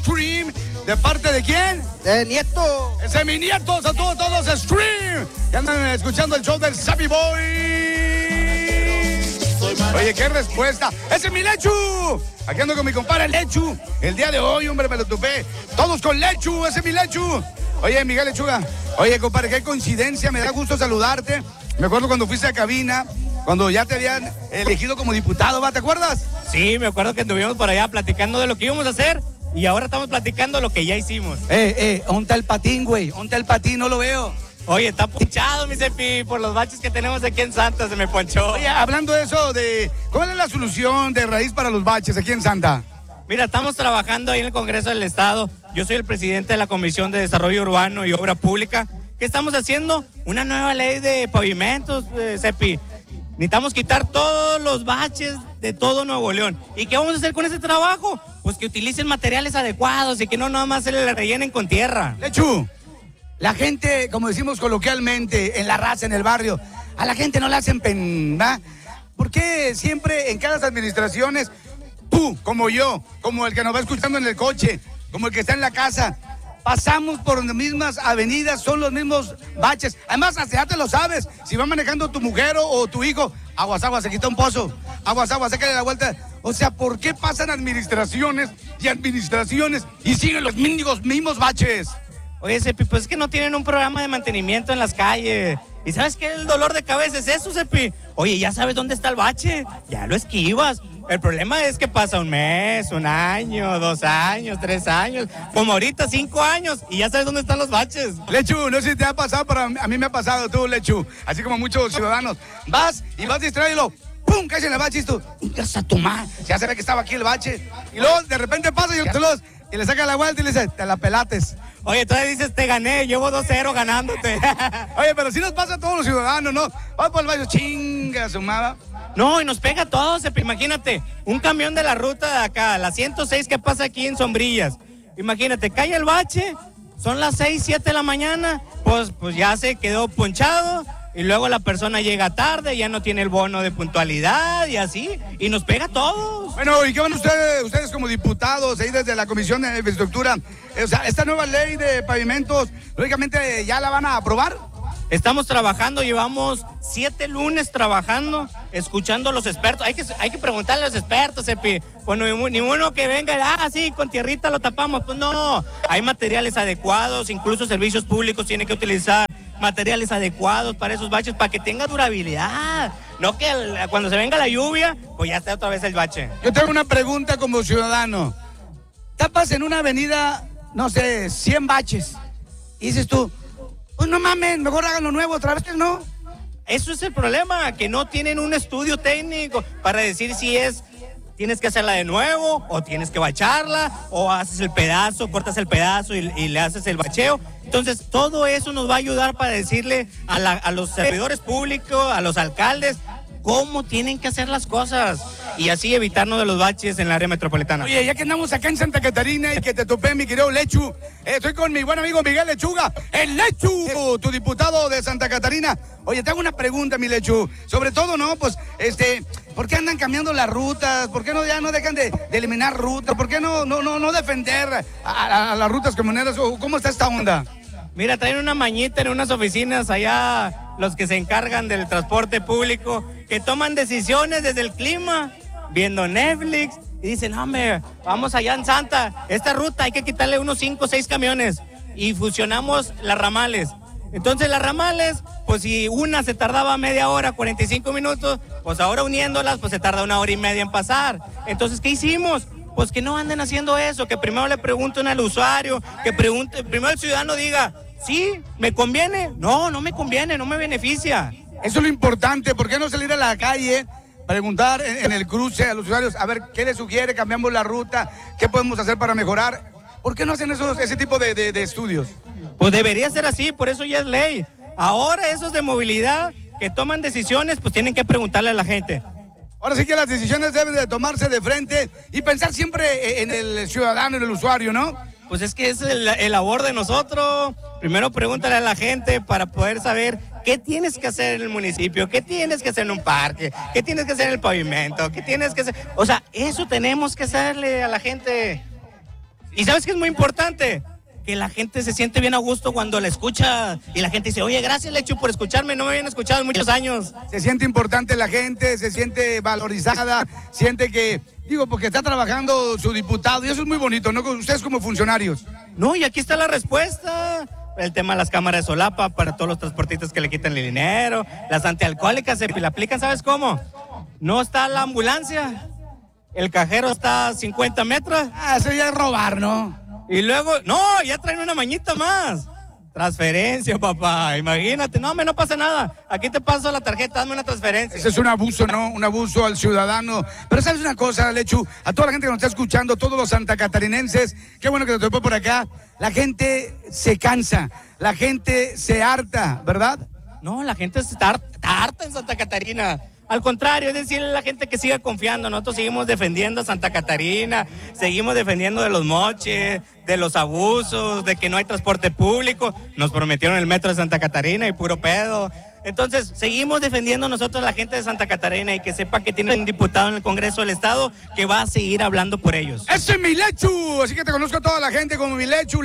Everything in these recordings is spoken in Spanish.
Stream, ¿de parte de quién? De Nieto. Ese es mi nieto, saludos a todos, Stream. Que andan escuchando el show del Sappy Boy. Oye, qué respuesta. ¡Ese es mi Lechu! Aquí ando con mi compadre Lechu. El día de hoy, hombre, me lo topé. Todos con Lechu, ese es mi Lechu. Oye, Miguel Lechuga. Oye, compadre, qué coincidencia. Me da gusto saludarte. Me acuerdo cuando fuiste a cabina, cuando ya te habían elegido como diputado, ¿va? ¿Te acuerdas? Sí, me acuerdo que estuvimos por allá platicando de lo que íbamos a hacer y ahora estamos platicando lo que ya hicimos. ¿Dónde está el patín, güey? ¿Dónde está el patín? No lo veo. Oye, está ponchado, mi Cepi, por los baches que tenemos aquí en Santa, se me ponchó. Oye, hablando de eso, ¿cuál es la solución de raíz para los baches aquí en Santa? Mira, estamos trabajando ahí en el Congreso del Estado. Yo soy el presidente de la Comisión de Desarrollo Urbano y Obra Pública. ¿Qué estamos haciendo? Una nueva ley de pavimentos, Cepi. Necesitamos quitar todos los baches de todo Nuevo León. ¿Y qué vamos a hacer con ese trabajo? Pues que utilicen materiales adecuados y que no nada más se le rellenen con tierra. Lechu, la gente, como decimos coloquialmente, en la raza, en el barrio, a la gente no le hacen pena. ¿Por qué siempre en cada administraciones, tú, como yo, como el que nos va escuchando en el coche, como el que está en la casa, pasamos por las mismas avenidas, son los mismos baches? Además, hasta ya te lo sabes, si va manejando tu mujer o tu hijo, aguas, aguas, se quita un pozo, aguas, aguas, sácale la vuelta. O sea, ¿por qué pasan administraciones y siguen los mismos baches? Oye, Cepi, pues es que no tienen un programa de mantenimiento en las calles. ¿Y sabes qué? El dolor de cabeza es eso, Cepi. Oye, ya sabes dónde está el bache, ya lo esquivas. El problema es que pasa un mes, un año, 2 años, 3 años, como ahorita 5 años, y ya sabes dónde están los baches. Lechu, no sé si te ha pasado, pero a mí me ha pasado tú, Lechu, así como muchos ciudadanos. Vas distraído, ¡pum!, caes en el bache y tú, ¡hijas a tu madre! Ya sabes que estaba aquí el bache. Y luego de repente pasa y le saca la vuelta y le dice, te la pelates. Oye, tú le dices, te gané, llevo 2-0 ganándote. Oye, pero si nos pasa a todos los ciudadanos, ¿no? Vas por el bache, chinga su madre. No, y nos pega a todos, imagínate, un camión de la ruta de acá, la 106 que pasa aquí en Sombrillas. Imagínate, cae el bache, son las 6, 7 de la mañana, pues ya se quedó ponchado. Y luego la persona llega tarde, ya no tiene el bono de puntualidad y así, y nos pega a todos. Bueno, ¿y qué van ustedes como diputados ahí desde la Comisión de Infraestructura? O sea, esta nueva ley de pavimentos, lógicamente, ¿ya la van a aprobar? Estamos trabajando, llevamos 7 lunes trabajando, escuchando a los expertos. Hay que preguntarle a los expertos, Epi. Bueno, ni uno que venga, sí, con tierrita lo tapamos. Pues no, hay materiales adecuados, incluso servicios públicos tienen que utilizar materiales adecuados para esos baches, para que tenga durabilidad. No que cuando se venga la lluvia, pues ya está otra vez el bache. Yo tengo una pregunta como ciudadano. Tapas en una avenida, no sé, 100 baches. Y dices tú, pues no mames, mejor háganlo nuevo otra vez, ¿no? Eso es el problema, que no tienen un estudio técnico para decir si tienes que hacerla de nuevo, o tienes que bacharla, o haces el pedazo, cortas el pedazo y le haces el bacheo. Entonces, todo eso nos va a ayudar para decirle a los servidores públicos, a los alcaldes, cómo tienen que hacer las cosas y así evitarnos de los baches en la área metropolitana. Oye, ya que andamos acá en Santa Catarina y que te topé, mi querido Lechu, estoy con mi buen amigo Miguel Lechuga, el Lechu, tu diputado de Santa Catarina. Oye, te hago una pregunta, mi Lechu, sobre todo, ¿no? Pues, ¿por qué andan cambiando las rutas? ¿Por qué ya no dejan de eliminar rutas? ¿Por qué no defender a las rutas camioneras? ¿Cómo está esta onda? Mira, traen una mañita en unas oficinas allá, los que se encargan del transporte público, que toman decisiones desde el clima, viendo Netflix, y dicen, hombre, vamos allá en Santa, esta ruta hay que quitarle unos 5 o 6 camiones, y fusionamos las ramales. Entonces las ramales, pues si una se tardaba media hora, 45 minutos, pues ahora uniéndolas, pues se tarda 1 hora y media en pasar. Entonces, ¿qué hicimos? Pues que no anden haciendo eso, que primero le pregunten al usuario, que primero el ciudadano diga, ¿sí? ¿Me conviene? No me conviene, no me beneficia. Eso es lo importante. ¿Por qué no salir a la calle, preguntar en el cruce a los usuarios, a ver qué les sugiere, cambiamos la ruta, qué podemos hacer para mejorar? ¿Por qué no hacen ese tipo de estudios? Pues debería ser así, por eso ya es ley. Ahora esos de movilidad que toman decisiones, pues tienen que preguntarle a la gente. Ahora sí que las decisiones deben de tomarse de frente y pensar siempre en el ciudadano, en el usuario, ¿no? Pues es que es el labor de nosotros. Primero pregúntale a la gente para poder saber qué tienes que hacer en el municipio, qué tienes que hacer en un parque, qué tienes que hacer en el pavimento, qué tienes que hacer. O sea, eso tenemos que hacerle a la gente. Y ¿sabes qué es muy importante? Que la gente se siente bien a gusto cuando la escucha y la gente dice, oye, gracias Lechu por escucharme, no me habían escuchado en muchos años. Se siente importante la gente, se siente valorizada, siente que, porque está trabajando su diputado y eso es muy bonito, ¿no? Ustedes como funcionarios. No, y aquí está la respuesta. El tema de las cámaras de solapa para todos los transportistas que le quitan el dinero, las antialcohólicas se la aplican, ¿sabes cómo? No está la ambulancia, el cajero está a 50 metros. Eso ya es robar, ¿no? Y luego, no, ya traen una mañita más. Transferencia, papá, imagínate. No, no pasa nada. Aquí te paso la tarjeta, dame una transferencia. Ese es un abuso, ¿no? Un abuso al ciudadano. Pero ¿sabes una cosa, Lechu? A toda la gente que nos está escuchando, todos los santacatarinenses, qué bueno que te topé por acá. La gente se cansa, la gente se harta, ¿verdad? No, la gente está harta en Santa Catarina. Al contrario, es decirle a la gente que siga confiando. Nosotros seguimos defendiendo a Santa Catarina, seguimos defendiendo de los moches, de los abusos, de que no hay transporte público. Nos prometieron el metro de Santa Catarina y puro pedo. Entonces, seguimos defendiendo nosotros a la gente de Santa Catarina y que sepa que tiene un diputado en el Congreso del Estado que va a seguir hablando por ellos. ¡Ese es mi Lechu! Así que te conozco a toda la gente como mi Lechu,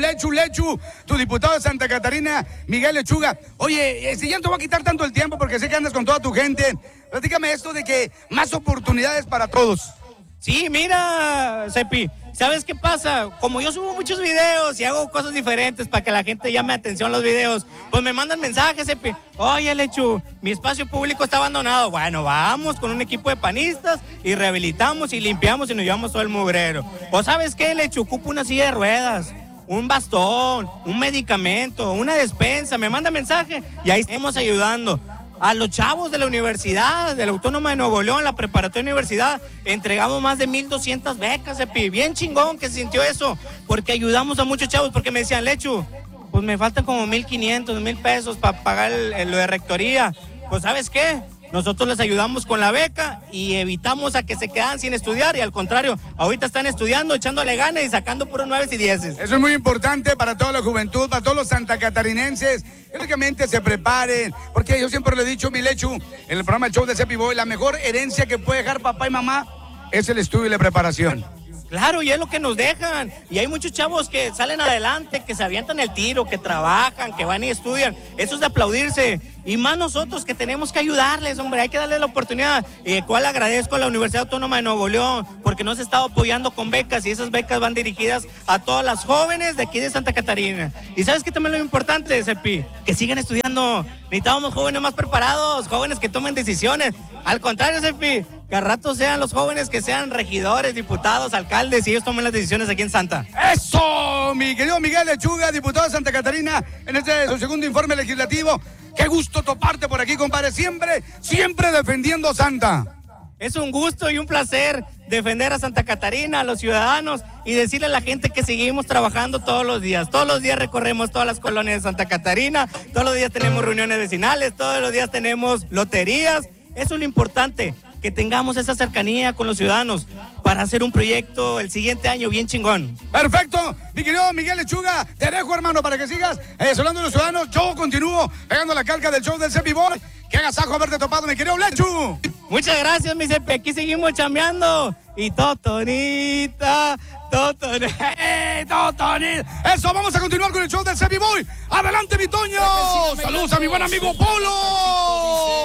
tu diputado de Santa Catarina, Miguel Lechuga. Oye, si ya no te voy a quitar tanto el tiempo porque sé que andas con toda tu gente, platícame esto de que más oportunidades para todos. Sí, mira, Cepi, ¿sabes qué pasa? Como yo subo muchos videos y hago cosas diferentes para que la gente llame atención a los videos, pues me mandan mensajes, Cepi. Oye, Lechu, mi espacio público está abandonado. Bueno, vamos con un equipo de panistas y rehabilitamos y limpiamos y nos llevamos todo el mugrero. ¿O sabes qué, Lechu? Ocupo una silla de ruedas, un bastón, un medicamento, una despensa. Me manda mensaje y ahí estamos ayudando. A los chavos de la universidad, de la Autónoma de Nuevo León, la preparatoria universidad, entregamos más de 1,200 becas, Epi. Bien chingón que se sintió eso, porque ayudamos a muchos chavos, porque me decían, Lechu, pues me faltan como 1,500, 1,000 pesos para pagar lo de rectoría. Pues ¿sabes qué? Nosotros les ayudamos con la beca y evitamos a que se quedan sin estudiar y al contrario, ahorita están estudiando, echándole ganas y sacando puros 9 y 10. Eso es muy importante para toda la juventud, para todos los santacatarinenses, que únicamente se preparen, porque yo siempre le he dicho, mi Lechu, en el programa El Show de Cepi Boy, la mejor herencia que puede dejar papá y mamá es el estudio y la preparación. Claro, y es lo que nos dejan. Y hay muchos chavos que salen adelante, que se avientan el tiro, que trabajan, que van y estudian. Eso es de aplaudirse. Y más nosotros que tenemos que ayudarles, hombre, hay que darles la oportunidad. Y cual agradezco a la Universidad Autónoma de Nuevo León, porque nos ha estado apoyando con becas y esas becas van dirigidas a todas las jóvenes de aquí de Santa Catarina. Y ¿sabes qué también es lo importante, Cepi? Que sigan estudiando. Necesitamos jóvenes más preparados, jóvenes que tomen decisiones. Al contrario, Cepi, que al rato sean los jóvenes que sean regidores, diputados, alcaldes y ellos tomen las decisiones aquí en Santa. ¡Eso! Mi querido Miguel Lechuga, diputado de Santa Catarina, en su segundo informe legislativo. ¡Qué gusto toparte por aquí, compadre! Siempre defendiendo Santa. Es un gusto y un placer defender a Santa Catarina, a los ciudadanos y decirle a la gente que seguimos trabajando todos los días. Todos los días recorremos todas las colonias de Santa Catarina, todos los días tenemos reuniones vecinales, todos los días tenemos loterías. Eso es lo importante, que tengamos esa cercanía con los ciudadanos para hacer un proyecto el siguiente año bien chingón. Perfecto, mi querido Miguel Lechuga, te dejo, hermano, para que sigas hablando de los ciudadanos. Yo continúo pegando la calca del show del Cepi Boy. Que agasajo haberte topado, mi querido Lechu. Muchas gracias, mi Cepi, aquí seguimos chambeando. Y Totonita. Totonita. Eso, vamos a continuar con el show del Cepi Boy. Adelante, mi Toño. Saludos a mi buen amigo Polo.